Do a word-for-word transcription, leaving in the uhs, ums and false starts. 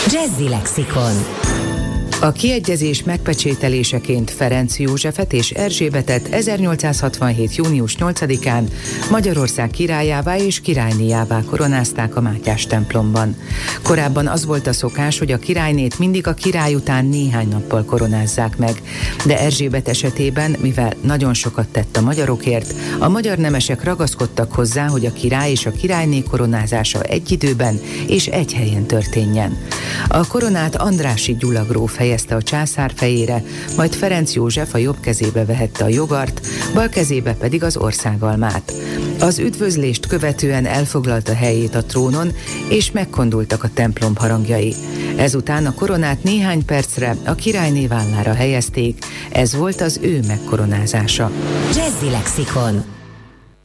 Jazzy Lexikon. A kiegyezés megpecsételéseként Ferenc Józsefet és Erzsébetet ezernyolcszázhatvanhét. június nyolcadikán Magyarország királyává és királynéjává koronázták a Mátyás templomban. Korábban az volt a szokás, hogy a királynét mindig a király után néhány nappal koronázzák meg, de Erzsébet esetében, mivel nagyon sokat tett a magyarokért, a magyar nemesek ragaszkodtak hozzá, hogy a király és a királyné koronázása egy időben és egy helyen történjen. A koronát Andrássy Gyula gróf helyezte a császár fejére, majd Ferenc József a jobb kezébe vehette a jogart, bal kezébe pedig az országalmát. Az üdvözlést követően elfoglalta helyét a trónon, és megkondultak a templom harangjai. Ezután a koronát néhány percre a királyné vállára helyezték, ez volt az ő megkoronázása. Jazzy Lexikon.